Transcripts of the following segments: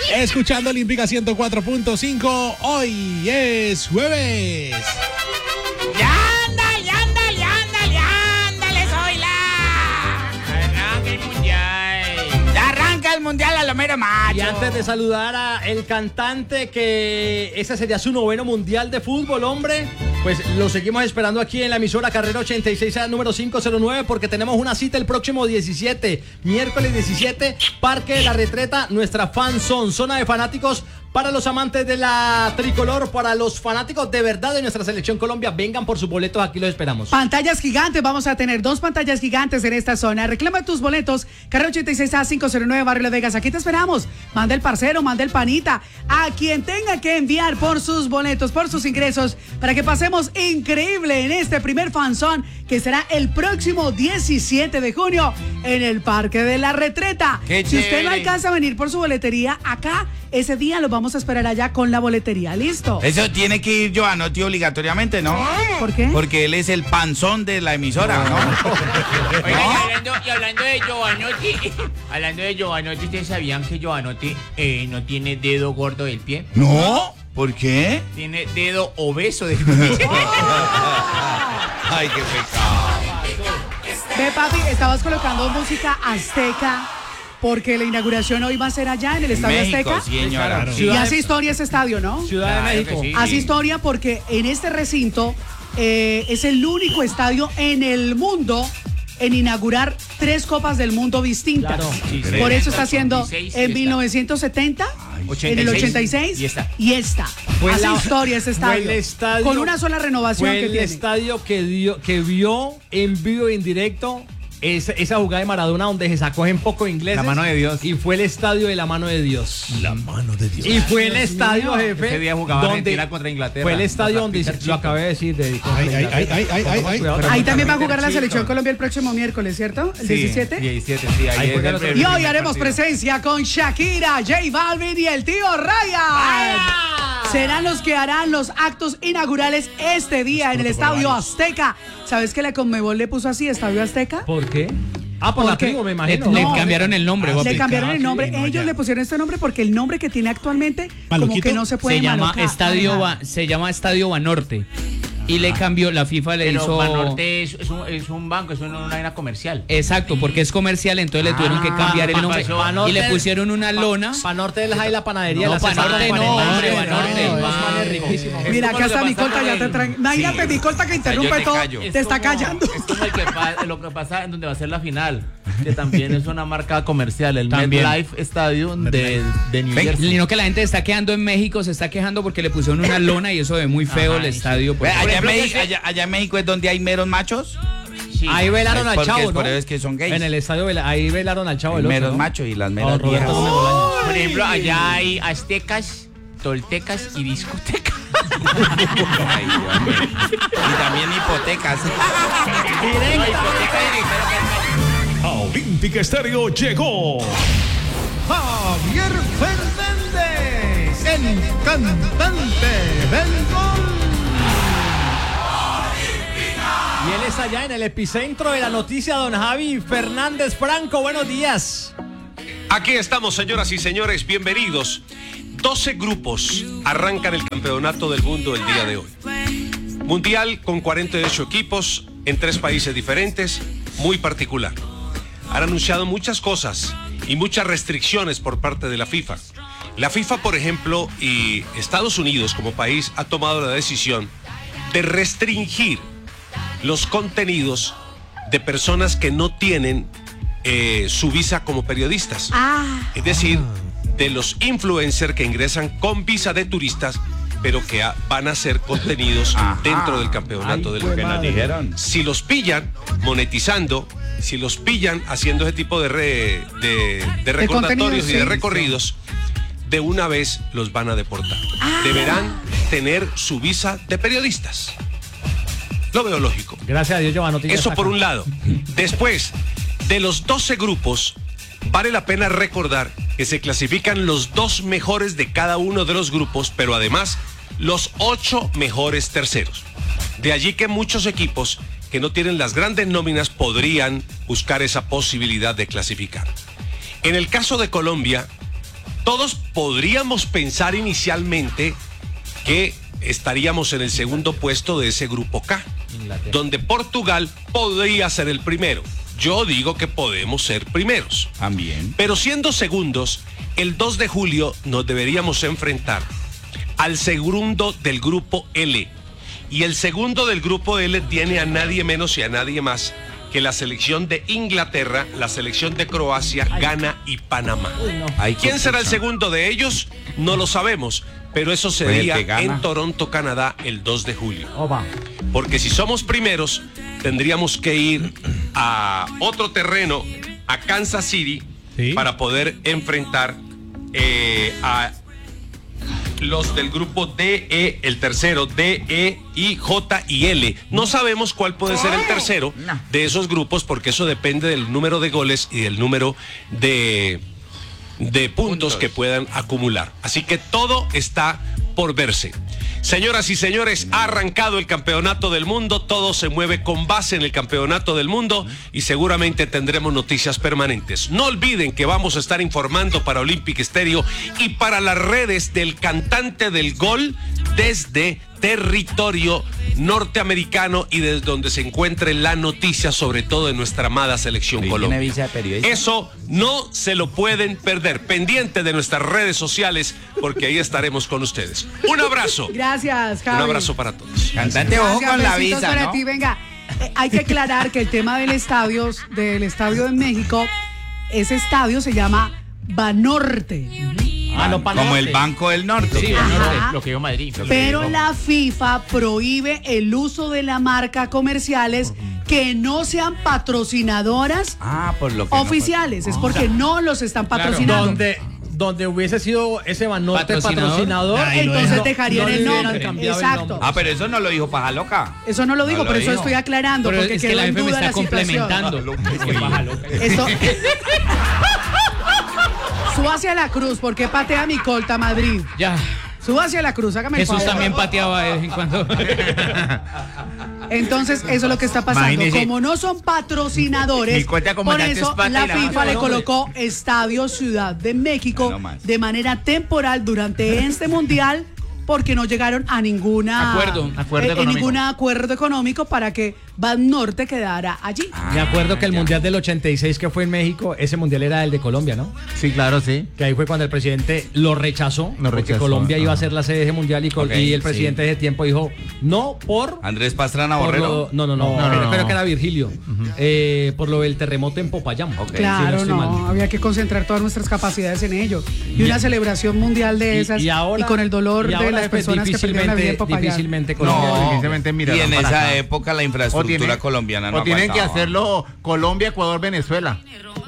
Escuchando Olímpica 104.5, hoy es jueves. Ándale, soy la. Arranca el mundial. Ya arranca el mundial a lo mero macho. Y antes de saludar a el cantante, que ese sería su 9º mundial de fútbol, hombre, pues lo seguimos esperando aquí en la emisora Carrera 86 a número 509, porque tenemos una cita el próximo 17, miércoles 17, Parque de la Retreta, nuestra fan zone, zona de fanáticos para los amantes de la tricolor, para los fanáticos de verdad de nuestra selección Colombia. Vengan por sus boletos, aquí los esperamos. Pantallas gigantes, vamos a tener 2 pantallas gigantes en esta zona. Reclama tus boletos, Carrera 86 a 509, Barrio Las Vegas. Aquí te esperamos. Manda el parcero, manda el panita, a quien tenga que enviar por sus boletos, por sus ingresos, para que pasemos increíble en este primer fanzón, que será el próximo 17 de junio en el Parque de la Retreta. Si usted no alcanza a venir por su boletería acá, ese día lo vamos a esperar allá con la boletería. ¿Listo? Eso tiene que ir Giovanotti obligatoriamente, ¿no? ¿Por qué? Porque él es el panzón de la emisora, ¿no? Oiga, y hablando de Giovanotti, ¿ustedes sabían que Giovanotti no tiene dedo gordo del pie? No, ¿por qué? Tiene dedo obeso del pie. Ay, qué pecado. Ve, papi, estabas colocando música azteca, porque la inauguración hoy va a ser allá en el Estadio México, Azteca. sí, señora. Claro. Y hace historia ese estadio, ¿no? Ciudad Claro de México. que sí. Hace historia porque en este recinto es el único estadio en el mundo en inaugurar 3 Copas del Mundo distintas. Claro, sí, Por sí. eso está haciendo 86 y en esta. 1970, en el 86 y esta. Hace historia ese estadio. Fue el estadio con una sola renovación fue que el tiene. estadio que vio en vivo y en directo esa jugada de Maradona donde se sacó en poco inglés. La mano de Dios. Y fue el estadio de la mano de Dios. La mano de Dios. Y fue el estadio, jefe. Ese día jugaba Argentina contra Inglaterra. Fue el estadio donde Peter lo acabé de decir. Ay. Ahí también va a jugar la selección Colombia el próximo miércoles, ¿cierto? El 17. 17, sí. Ahí juega la Y hoy haremos presencia con Shakira, J Balvin y el tío Ryan. Serán los que harán los actos inaugurales este día en el Estadio Azteca. ¿Sabes que la Conmebol le puso así, Estadio Azteca? ¿Por qué? Por la tribu, me imagino. Le cambiaron el nombre, Le cambiaron el nombre. no, Ellos ya. le pusieron este nombre porque el nombre que tiene actualmente como ¿Maluquito? que no se puede Se llama manejar. se llama Estadio Banorte. Y le cambió, la FIFA le Pero hizo... Banorte es un banco, es una vaina comercial. Exacto, porque es comercial, entonces le tuvieron que cambiar el nombre. Banorte- Y le pusieron una lona. Panorte del Jai, la panadería. No, la Panorte no, hombre, Banorte. Los manes riquísimos. Mira, acá Es está como lo que mi colta, pasa ya con te el- traen. Imagínate, mi colta que interrumpe yo te todo. callo. Te está callando. Es como lo que pasa en donde va a ser la final, que también es una marca comercial, el También. MetLife Stadium de New Y Jersey. no, que la gente está quedando en México, se está quejando porque le pusieron una lona y eso ve muy feo el estadio. Pues. Allá en México es donde hay meros machos. Sí. Ahí velaron al Porque chavo, es por ¿no? eso es que son gays. En el estadio, ahí velaron al chavo el otro, meros ¿no? machos y las meras Roberto viejas. Gómez Bolaños. Por ejemplo, allá hay aztecas, toltecas y discotecas. Ay, Dios mío. Y también hipotecas. A Olímpica Estéreo llegó Javier Fernández, el cantante del gol. Y él es allá en el epicentro de la noticia, don Javi Fernández Franco. Buenos días. Aquí estamos, señoras y señores, bienvenidos. 12 grupos arrancan el campeonato del mundo el día de hoy. Mundial con 48 equipos en 3 países diferentes, muy particular. Han anunciado muchas cosas y muchas restricciones por parte de la FIFA. La FIFA, por ejemplo, y Estados Unidos como país ha tomado la decisión de restringir los contenidos de personas que no tienen su visa como periodistas. Es decir, de los influencers que ingresan con visa de turistas, pero que van a hacer contenidos dentro del campeonato del mundo. Nos dijeron. Si los pillan monetizando, si los pillan haciendo ese tipo de recordatorios contenidos, y de sí, recorridos, de una vez los van a deportar. Deberán tener su visa de periodistas. Lo veo lógico. Gracias a Dios, Giovanni. Eso por un lado. Después, de los 12 grupos, vale la pena recordar que se clasifican los 2 mejores de cada uno de los grupos, pero además los 8 mejores terceros. De allí que muchos equipos que no tienen las grandes nóminas podrían buscar esa posibilidad de clasificar. En el caso de Colombia, Todos podríamos pensar inicialmente que estaríamos en el segundo puesto de ese grupo K, donde Portugal podría ser el primero. Yo digo que podemos ser primeros. También. Pero siendo segundos, el 2 de julio nos deberíamos enfrentar al segundo del grupo L. Y el segundo del grupo L tiene a nadie menos y a nadie más que la selección de Inglaterra, la selección de Croacia, Ghana y Panamá. ¿Quién será el segundo de ellos? No lo sabemos, pero eso sería en Toronto, Canadá, el 2 de julio. Porque si somos primeros, tendríamos que ir a otro terreno, a Kansas City, para poder enfrentar a los del grupo D, E, el tercero, D, E, I, J y L. No sabemos cuál puede ser el tercero de esos grupos, porque eso depende del número de goles y del número de puntos que puedan acumular. Así que todo está por verse. Señoras y señores, ha arrancado el campeonato del mundo, todo se mueve con base en el campeonato del mundo y seguramente tendremos noticias permanentes. No olviden que vamos a estar informando para Olympic Stereo y para las redes del cantante del gol desde territorio norteamericano y desde donde se encuentre la noticia, sobre todo de nuestra amada selección Colombia. Eso no se lo pueden perder. Pendiente de nuestras redes sociales, porque ahí estaremos con ustedes. Un abrazo. Gracias, Javi. Un abrazo para todos. Cantante, ojo con la Besitos visa, para ¿no? ti, venga. Hay que aclarar que el tema del estadio de México, ese estadio se llama Banorte. Como el Banco del Norte. Sí, Ajá. lo que dijo Madrid. Pero la FIFA prohíbe el uso de la marca comerciales que no sean patrocinadoras Por lo que oficiales. Es porque no los están patrocinando. Donde hubiese sido ese Banorte patrocinador, Entonces dejarían el nombre. Cambiado el Exacto. nombre. pero eso no lo dijo Paja Loca. Eso no lo digo, No lo por eso dijo. estoy aclarando, Pero porque es que quedó la en jefe me duda está la situación. complementando. Esto... Suba hacia la cruz, porque patea mi colta Madrid. Ya. Suba hacia la cruz, hágame el Jesús favor. también pateaba de vez en cuando. Entonces, eso es lo que está pasando. Imagínese. Como no son patrocinadores, Mi cuenta como por antes eso pata y la la FIFA mano, le hombre. colocó Estadio Ciudad de México Bueno, más. de manera temporal durante este mundial, porque no llegaron a ninguna Acuerdo económico. ningún acuerdo económico para que Banorte quedara allí. Me acuerdo que el mundial del 86 que fue en México, ese mundial era el de Colombia, ¿no? Sí, claro, sí. Que ahí fue cuando el presidente lo rechazó, porque rechazó, Colombia iba a ajá. ser la sede de ese mundial y el presidente de ese tiempo dijo no por... Andrés Pastrana por Borrero. creo que era Virgilio, por lo del terremoto en Popayán. Claro, estoy mal. había que concentrar todas nuestras capacidades en ello. Y una celebración mundial de esas, y con el dolor y de ahora, las jefe, personas que perdieron la vida en Popayán. difícilmente Colombia. No, Difícilmente mirarán y en para esa acá. época la infraestructura colombiana no O tienen que aguantaba. hacerlo Colombia, Ecuador, Venezuela.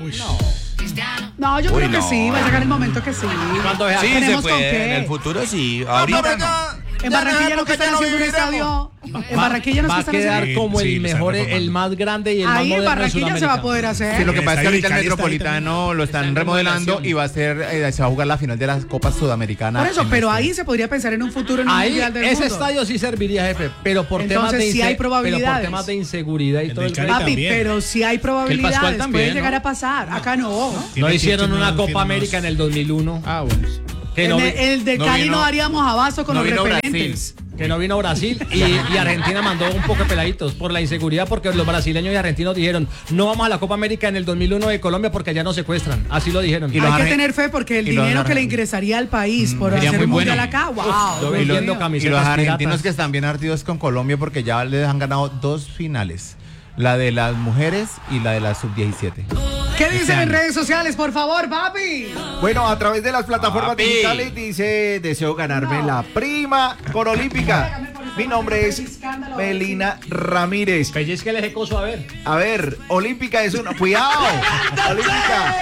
No, yo creo que no, sí, va a llegar el momento que sí. ¿Cuándo es? Sí, se ¿Tenemos con puede. qué? En el futuro sí. Ahorita no. En Barranquilla no que están haciendo un estadio. En Barranquilla no va es a que están quedar haciendo. como Sí, el lo están mejor, reformando. el más grande y el más Ahí en moderno de Barranquilla se va a Sudamérica. poder hacer. Sí, lo que pasa es que ahorita el Cali está ahí Metropolitano lo están remodelando y va a ser, se va a jugar la final de las Copas Sudamericanas. Por eso, en pero este- ahí se podría pensar en un futuro en un Ahí mundial del ese mundo. estadio sí serviría, jefe, pero por temas Entonces, de sí hay pero por probabilidades. temas de inseguridad y El todo del el Cali resto. Papi, también. pero si hay probabilidades, Pascual también, puede llegar ¿no? a pasar. Acá no. No hicieron una tiene Copa unos- América en el 2001. Ah, bueno. Que no, El de no Cali vino- no daríamos abasto con no los vino referentes. que no vino Brasil y Argentina mandó un poco de peladitos por la inseguridad, porque los brasileños y argentinos dijeron no vamos a la Copa América en el 2001 de Colombia porque allá no secuestran. Así lo dijeron. Y los Hay que argen- tener fe porque el y los dinero que le argen- ingresaría al país por sería hacer muy un mundial bueno. acá, wow. Yo Dios vendiendo mío. Y camisetas los argentinos piratas. que están bien ardidos con Colombia porque ya les han ganado 2 finales. La de las mujeres y la de la sub-17. ¿Qué dicen en año. redes sociales, por favor, papi? Bueno, a través de las plataformas Papi. digitales dice, deseo ganarme la prima con Olímpica. Mi nombre es Melina Ramírez. Pellizque el ejecoso a ver. A ver, Olímpica es una... ¡Cuidado! Olímpica.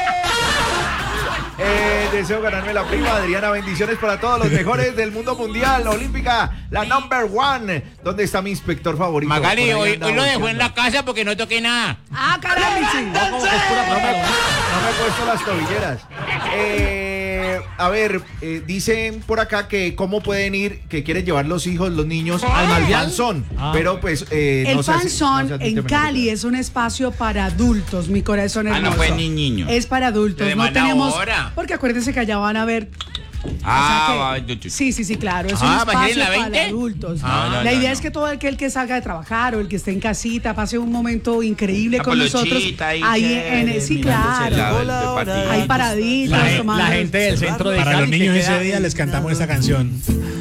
Deseo ganarme la prima, Adriana. Bendiciones para todos los mejores del mundo mundial. Olímpica, la number one. ¿Dónde está mi inspector favorito? Magali, Por ahí hoy anda lo dejó buscando. en la casa porque no toqué nada. Ah, caramba, sí. No me he puesto las tobilleras. a ver, dicen por acá que cómo pueden ir, que quieren llevar los hijos, los niños ¿Al al Mundial? Fanzón. Ah. Pero pues El no sé si- Fanzón no sé si en te me Cali gusta. es un espacio para adultos, mi corazón hermoso. no, pues, ni niño. Es para adultos, De no mala tenemos... hora. Porque acuérdense que allá van a ver... Sí, claro, es un ¿va a ir espacio en la para 20? adultos. No, la idea no. es que todo aquel que salga de trabajar o el que esté en casita pase un momento increíble La con nosotros. polochita Ahí sí, claro. Ahí paraditos, tomando... La gente del centro de Para Cali los que niños queda- ese día les cantamos esta canción.